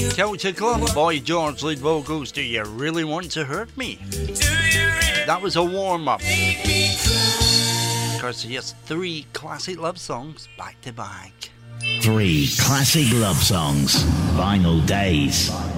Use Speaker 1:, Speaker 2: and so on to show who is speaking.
Speaker 1: Celtic Club, Boy George lead vocals, Do You Really Want to Hurt Me? That was a warm-up. Of course, yes, 3 classic love songs back to back.
Speaker 2: 3 classic love songs, Vinyl Days.